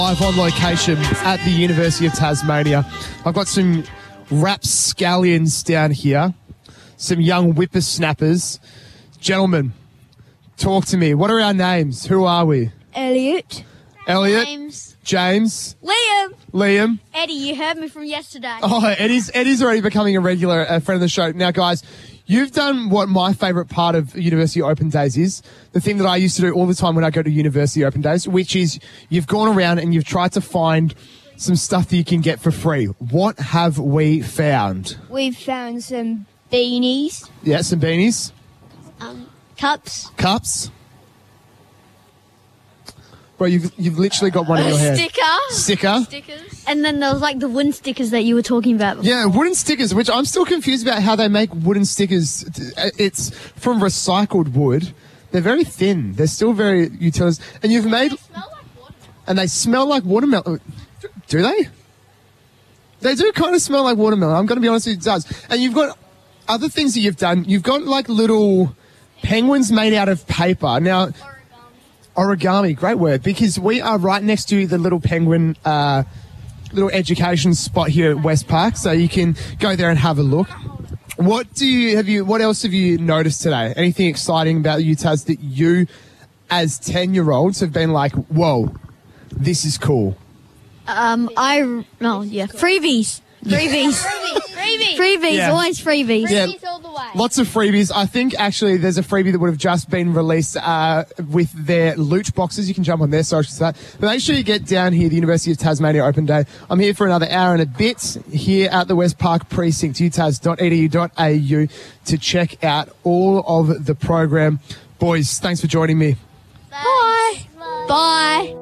Live on location at the University of Tasmania. I've got some rapscallions down here, some young whippersnappers. Gentlemen, talk to me. What are our names? Who are we? Elliot. James. Liam. Eddie, you heard me from yesterday. Oh, Eddie's already becoming a regular friend of the show. Now, guys, you've done what my favourite part of University Open Days is, the thing that I used to do all the time when I go to University Open Days, which is you've gone around and you've tried to find some stuff that you can get for free. What have we found? We've found some beanies. Yeah, some beanies. Cups. Cups. Bro, you've literally got one in your hand. Stickers. And then there was like the wooden stickers that you were talking about before. Yeah, wooden stickers, which I'm still confused about how they make wooden stickers. It's from recycled wood. They're very thin. They're still very utilitarian. And you've made... And they smell like watermelon. Do they? They do kind of smell like watermelon. I'm going to be honest with you, it does. And you've got other things that you've done. You've got like little penguins made out of paper. Now... Origami, great word, because we are right next to the little penguin little education spot here at West Park, so you can go there and have a look. What else have you noticed today? Anything exciting about UTAS that you, as 10-year-olds, have been like, whoa, this is cool? Freebies. Freebies, Yeah. always freebies. Yeah. Freebies all the way. Lots of freebies. I think actually there's a freebie that would have just been released with their loot boxes. You can jump on their socials for that. But make sure you get down here, the University of Tasmania Open Day. I'm here for another hour and a bit here at the West Park Precinct, utas.edu.au, to check out all of the program. Boys, thanks for joining me. Bye. Bye.